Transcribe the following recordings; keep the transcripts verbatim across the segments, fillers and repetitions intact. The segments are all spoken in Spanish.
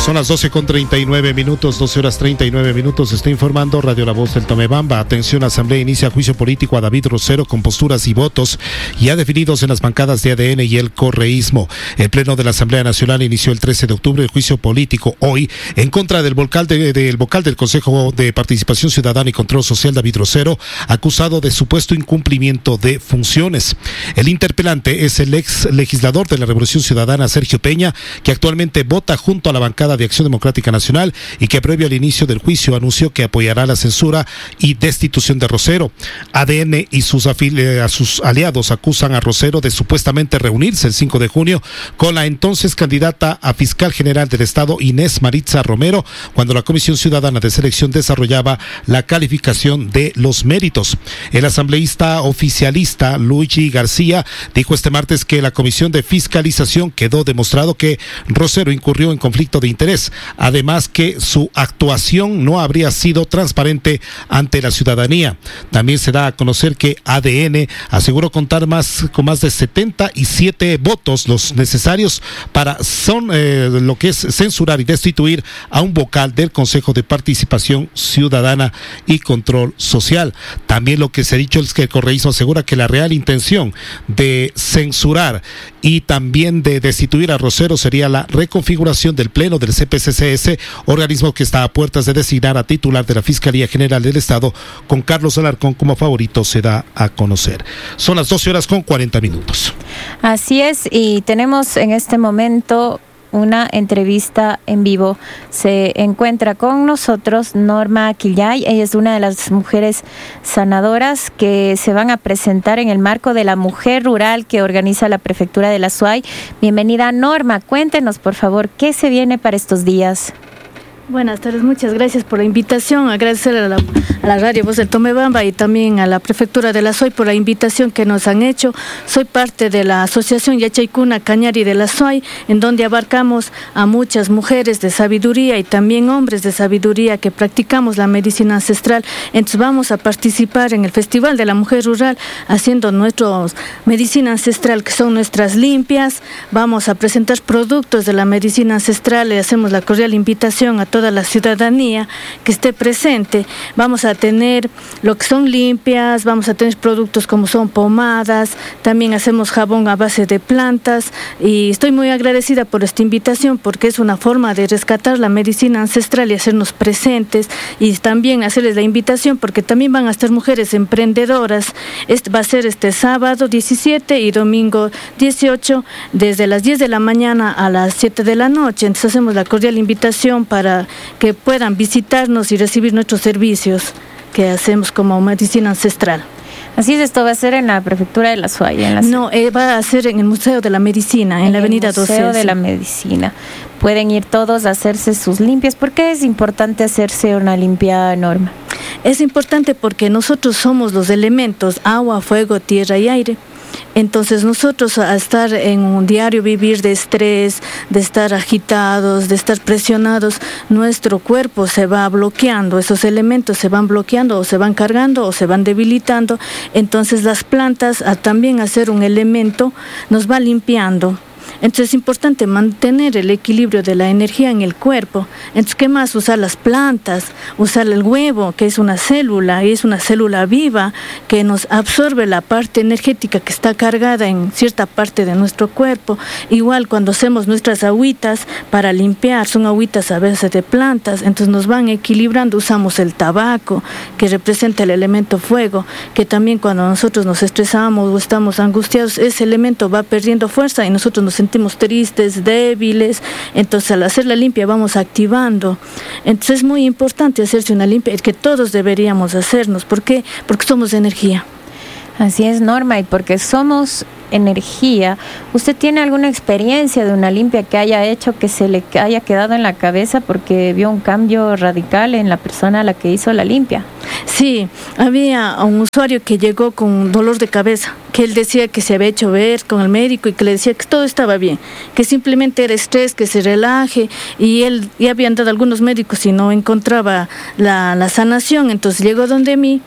Son las doce con treinta y nueve minutos, doce horas treinta y nueve minutos. Está informando Radio La Voz del Tomebamba. Atención, Asamblea inicia juicio político a David Rosero con posturas y votos ya definidos en las bancadas de A D N y el correísmo. El Pleno de la Asamblea Nacional inició el trece de octubre el juicio político hoy en contra del vocal, de, del vocal del Consejo de Participación Ciudadana y Control Social, David Rosero, acusado de supuesto incumplimiento de funciones. El interpelante es el ex legislador de la Revolución Ciudadana, Sergio Peña, que actualmente vota junto a la bancada de Acción Democrática Nacional y que previo al inicio del juicio anunció que apoyará la censura y destitución de Rosero. A D N y sus, afili- a sus aliados acusan a Rosero de supuestamente reunirse el cinco de junio con la entonces candidata a fiscal general del Estado, Inés Maritza Romero, cuando la Comisión Ciudadana de Selección desarrollaba la calificación de los méritos. El asambleísta oficialista Luigi García dijo este martes que la Comisión de Fiscalización quedó demostrado que Rosero incurrió en conflicto de interés. Además que su actuación no habría sido transparente ante la ciudadanía. También se da a conocer que A D N aseguró contar más con más de setenta y siete votos, los necesarios para son eh, lo que es censurar y destituir a un vocal del Consejo de Participación Ciudadana y Control Social. También lo que se ha dicho es que el correísmo asegura que la real intención de censurar y también de destituir a Rosero sería la reconfiguración del Pleno del C P C C S, organismo que está a puertas de designar a titular de la Fiscalía General del Estado, con Carlos Alarcón como favorito, se da a conocer. Son las doce horas con cuarenta minutos. Así es, y tenemos en este momento una entrevista en vivo. Se encuentra con nosotros Norma Quillay. Ella es una de las mujeres sanadoras que se van a presentar en el marco de la Mujer Rural que organiza la Prefectura de la SUAY. Bienvenida, Norma. Cuéntenos, por favor, ¿qué se viene para estos días? Buenas tardes, muchas gracias por la invitación. Agradecer a la, a la Radio Voz del Tomebamba y también a la Prefectura de la SUAY por la invitación que nos han hecho. Soy parte de la Asociación Yachaykuna Cañari de la SUAY, en donde abarcamos a muchas mujeres de sabiduría y también hombres de sabiduría que practicamos la medicina ancestral. Entonces vamos a participar en el Festival de la Mujer Rural haciendo nuestra medicina ancestral, que son nuestras limpias. Vamos a presentar productos de la medicina ancestral y hacemos la cordial invitación a toda la ciudadanía que esté presente. Vamos a tener lo que son limpias, vamos a tener productos como son pomadas, también hacemos jabón a base de plantas, y estoy muy agradecida por esta invitación porque es una forma de rescatar la medicina ancestral y hacernos presentes, y también hacerles la invitación porque también van a estar mujeres emprendedoras. Este va a ser este sábado diecisiete y domingo dieciocho desde las diez de la mañana a las siete de la noche. Entonces hacemos la cordial invitación para que puedan visitarnos y recibir nuestros servicios que hacemos como medicina ancestral. Así es, esto va a ser en la Prefectura de la SUAY. En la... No, eh, va a ser en el Museo de la Medicina, en, en la Avenida doce. Museo de la Medicina. Pueden ir todos a hacerse sus limpias. ¿Por qué es importante hacerse una limpia, Norma? Es importante porque nosotros somos los elementos agua, fuego, tierra y aire. Entonces nosotros, a estar en un diario vivir de estrés, de estar agitados, de estar presionados, nuestro cuerpo se va bloqueando, esos elementos se van bloqueando o se van cargando o se van debilitando. Entonces las plantas, a también hacer un elemento, nos va limpiando. Entonces es importante mantener el equilibrio de la energía en el cuerpo. Entonces, ¿qué más? Usar las plantas, usar el huevo, que es una célula, y es una célula viva que nos absorbe la parte energética que está cargada en cierta parte de nuestro cuerpo. Igual cuando hacemos nuestras agüitas para limpiar, son agüitas a veces de plantas, entonces nos van equilibrando. Usamos el tabaco, que representa el elemento fuego, que también cuando nosotros nos estresamos o estamos angustiados, ese elemento va perdiendo fuerza y nosotros nos sentimos tristes, débiles. Entonces al hacer la limpia vamos activando. Entonces es muy importante hacerse una limpia, que todos deberíamos hacernos. ¿Por qué? Porque somos energía. Así es, Norma, y porque somos energía, ¿usted tiene alguna experiencia de una limpia que haya hecho que se le haya quedado en la cabeza porque vio un cambio radical en la persona a la que hizo la limpia? Sí, había un usuario que llegó con dolor de cabeza, que él decía que se había hecho ver con el médico y que le decía que todo estaba bien, que simplemente era estrés, que se relaje, y él ya habían dado algunos médicos y no encontraba la, la sanación. Entonces llegó donde mí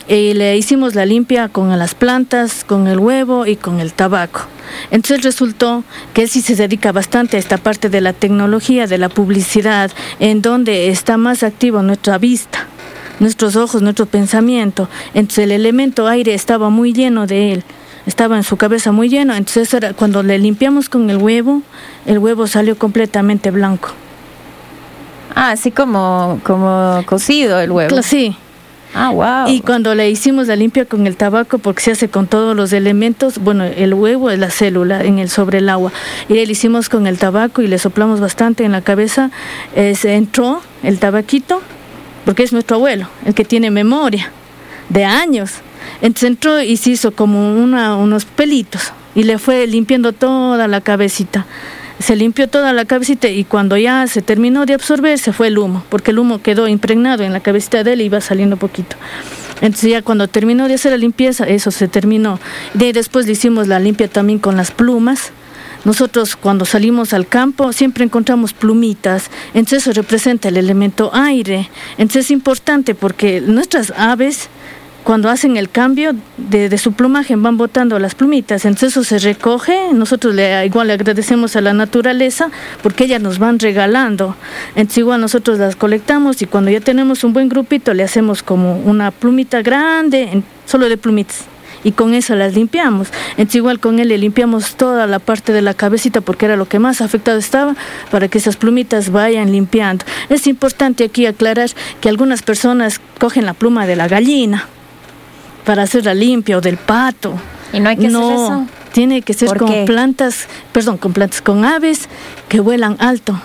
y le hicimos la limpia con las plantas, con el huevo y con el tabaco. Entonces resultó que él sí se dedica bastante a esta parte de la tecnología, de la publicidad, en donde está más activo nuestra vista, nuestros ojos, nuestro pensamiento. Entonces el elemento aire estaba muy lleno de él, estaba en su cabeza muy lleno. Entonces era, cuando le limpiamos con el huevo, el huevo salió completamente blanco. Ah, así como, como cocido el huevo. Sí. Ah, wow. Y cuando le hicimos la limpia con el tabaco, porque se hace con todos los elementos, bueno, el huevo es la célula en el sobre el agua, y le hicimos con el tabaco y le soplamos bastante en la cabeza, eh, se entró el tabaquito, porque es nuestro abuelo, el que tiene memoria de años. Entonces entró y se hizo como una, unos pelitos y le fue limpiando toda la cabecita. Se limpió toda la cabecita y cuando ya se terminó de absorber se fue el humo, porque el humo quedó impregnado en la cabecita de él y iba saliendo poquito. Entonces ya cuando terminó de hacer la limpieza, eso se terminó. De ahí después le hicimos la limpia también con las plumas. Nosotros cuando salimos al campo siempre encontramos plumitas, entonces eso representa el elemento aire. Entonces es importante porque nuestras aves, cuando hacen el cambio de, de su plumaje, van botando las plumitas, entonces eso se recoge. Nosotros le, igual le agradecemos a la naturaleza porque ellas nos van regalando, entonces igual nosotros las colectamos y cuando ya tenemos un buen grupito le hacemos como una plumita grande, en, solo de plumitas, y con eso las limpiamos. Entonces igual con él le limpiamos toda la parte de la cabecita porque era lo que más afectado estaba, para que esas plumitas vayan limpiando. Es importante aquí aclarar que algunas personas cogen la pluma de la gallina para hacer la limpia, o del pato. ¿Y no hay que no, hacer eso? Tiene que ser con qué? plantas, perdón, con plantas, con aves que vuelan alto.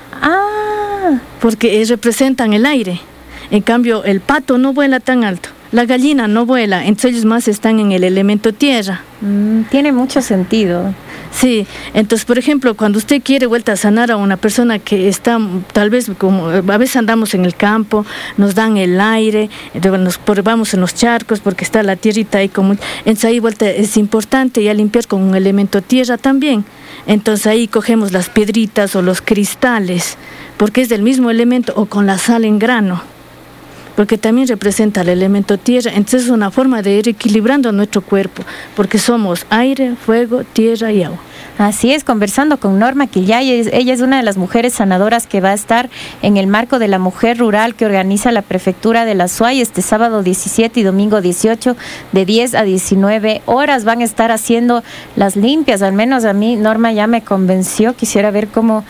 Ah. Porque representan el aire. En cambio, el pato no vuela tan alto. La gallina no vuela, entonces ellos más están en el elemento tierra. Mm, tiene mucho sentido. Sí, entonces por ejemplo, cuando usted quiere vuelta a sanar a una persona que está, tal vez como a veces andamos en el campo, nos dan el aire, nos vamos en los charcos porque está la tierrita ahí como, entonces ahí vuelta es importante ya limpiar con un elemento tierra también. Entonces ahí cogemos las piedritas o los cristales, porque es del mismo elemento, o con la sal en grano, porque también representa el elemento tierra. Entonces es una forma de ir equilibrando nuestro cuerpo, porque somos aire, fuego, tierra y agua. Así es, conversando con Norma Quillay. Ella es una de las mujeres sanadoras que va a estar en el marco de la Mujer Rural que organiza la Prefectura de la Azuay este sábado diecisiete y domingo dieciocho de diez a diecinueve horas. Van a estar haciendo las limpias, al menos a mí Norma ya me convenció. Quisiera ver cómo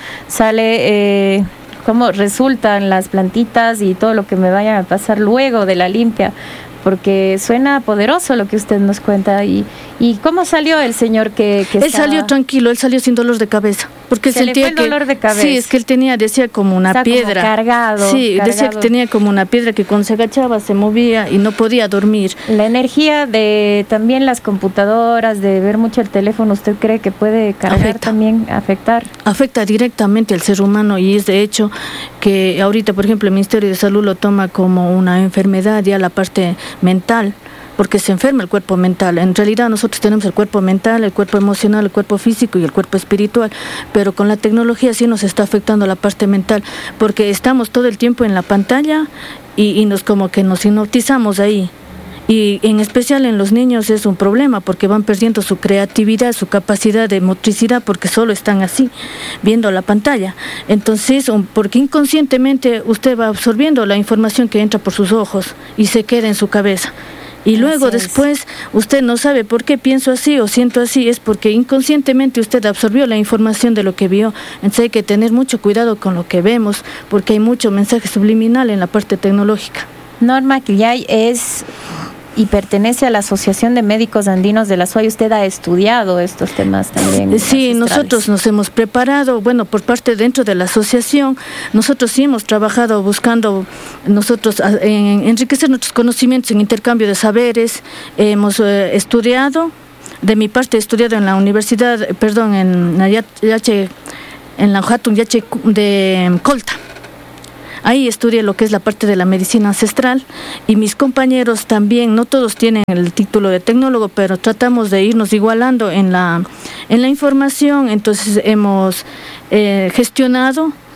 sale... Eh, cómo resultan las plantitas y todo lo que me vaya a pasar luego de la limpia, porque suena poderoso lo que usted nos cuenta. ¿Y, y cómo salió el señor que, que Él estaba... salió tranquilo, él salió sin dolor de cabeza. Porque se sentía le fue el que, dolor de cabeza. Sí, es que él tenía, decía como una Está piedra. Como cargado. Sí, cargado. decía que tenía como una piedra que cuando se agachaba se movía y no podía dormir. La energía de también las computadoras, de ver mucho el teléfono, ¿usted cree que puede cargar Afecta. también, afectar? Afecta directamente al ser humano, y es de hecho que ahorita, por ejemplo, el Ministerio de Salud lo toma como una enfermedad, ya la parte mental, porque se enferma el cuerpo mental. En realidad nosotros tenemos el cuerpo mental, el cuerpo emocional, el cuerpo físico y el cuerpo espiritual, pero con la tecnología sí nos está afectando la parte mental, porque estamos todo el tiempo en la pantalla y, y nos como que nos hipnotizamos ahí. Y en especial en los niños es un problema porque van perdiendo su creatividad, su capacidad de motricidad, porque solo están así, viendo la pantalla. Entonces, porque inconscientemente usted va absorbiendo la información que entra por sus ojos y se queda en su cabeza. Y luego Así es. Después usted no sabe por qué pienso así o siento así, es porque inconscientemente usted absorbió la información de lo que vio. Entonces hay que tener mucho cuidado con lo que vemos, porque hay mucho mensaje subliminal en la parte tecnológica. Norma Quillay es y pertenece a la Asociación de Médicos Andinos de la Azuay. Usted ha estudiado estos temas también. Sí, nosotros nos hemos preparado, bueno, por parte dentro de la asociación, nosotros sí hemos trabajado buscando nosotros en, enriquecer nuestros conocimientos en intercambio de saberes. Hemos eh, estudiado, de mi parte he estudiado en la universidad, perdón, en la Yache, en la Hatun Yache de Colta. Ahí estudié lo que es la parte de la medicina ancestral, y mis compañeros también, no todos tienen el título de tecnólogo, pero tratamos de irnos igualando en la, en la información. Entonces hemos eh, gestionado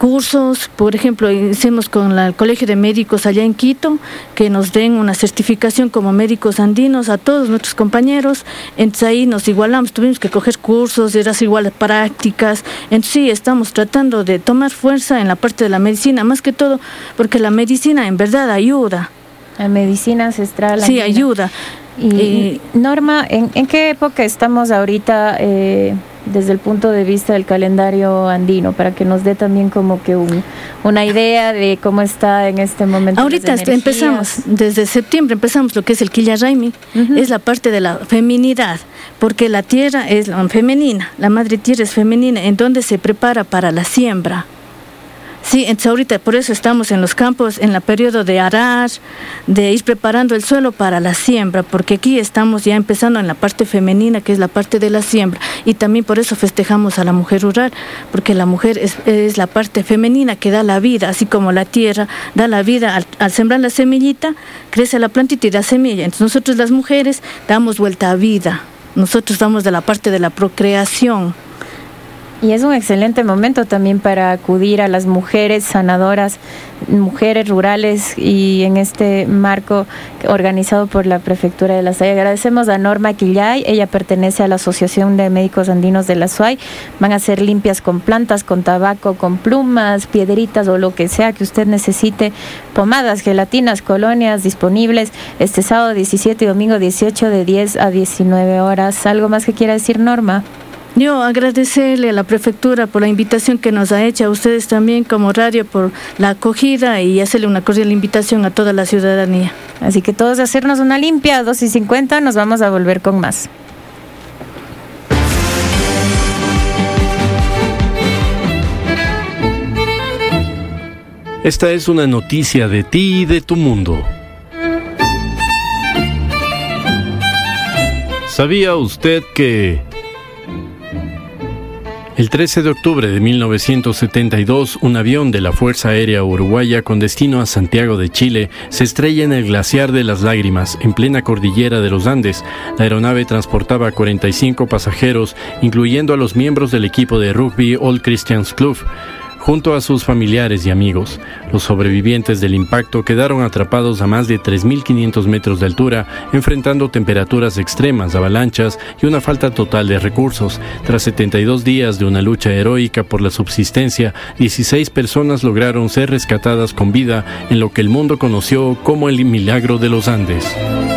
cursos, por ejemplo, hicimos con la, el Colegio de Médicos allá en Quito, que nos den una certificación como médicos andinos a todos nuestros compañeros. Entonces ahí nos igualamos, tuvimos que coger cursos, eran igual prácticas. Entonces sí, estamos tratando de tomar fuerza en la parte de la medicina, más que todo porque la medicina en verdad ayuda. La medicina ancestral. Sí, andina. ayuda. Y, y Norma, ¿en, ¿en qué época estamos ahorita eh, desde el punto de vista del calendario andino? Para que nos dé también como que un, una idea de cómo está en este momento. Ahorita empezamos, desde septiembre empezamos lo que es el Quillarraimi, uh-huh. Es la parte de la feminidad, porque la tierra es la femenina, la madre tierra es femenina, en donde se prepara para la siembra. Sí, entonces ahorita por eso estamos en los campos, en el periodo de arar, de ir preparando el suelo para la siembra, porque aquí estamos ya empezando en la parte femenina, que es la parte de la siembra, y también por eso festejamos a la mujer rural, porque la mujer es, es la parte femenina que da la vida, así como la tierra da la vida, al, al sembrar la semillita, crece la plantita y da semilla. Entonces nosotros las mujeres damos vuelta a vida, nosotros damos de la parte de la procreación. Y es un excelente momento también para acudir a las mujeres sanadoras, mujeres rurales, y en este marco organizado por la Prefectura de La Suay. Agradecemos a Norma Quillay, ella pertenece a la Asociación de Médicos Andinos de La Suay. Van a ser limpias con plantas, con tabaco, con plumas, piedritas o lo que sea que usted necesite, pomadas, gelatinas, colonias disponibles este sábado diecisiete y domingo dieciocho de diez a diecinueve horas. ¿Algo más que quiera decir, Norma? Yo agradecerle a la Prefectura por la invitación que nos ha hecho, a ustedes también como radio por la acogida, y hacerle una cordial invitación a toda la ciudadanía. Así que todos hacernos una limpia, a dos y cincuenta, nos vamos a volver con más. Esta es una noticia de ti y de tu mundo. ¿Sabía usted que el trece de octubre de mil novecientos setenta y dos, un avión de la Fuerza Aérea Uruguaya con destino a Santiago de Chile se estrella en el Glaciar de las Lágrimas, en plena cordillera de los Andes? La aeronave transportaba a cuarenta y cinco pasajeros, incluyendo a los miembros del equipo de rugby All Christians Club, junto a sus familiares y amigos. Los sobrevivientes del impacto quedaron atrapados a más de tres mil quinientos metros de altura, enfrentando temperaturas extremas, avalanchas y una falta total de recursos. Tras setenta y dos días de una lucha heroica por la subsistencia, dieciséis personas lograron ser rescatadas con vida en lo que el mundo conoció como el Milagro de los Andes.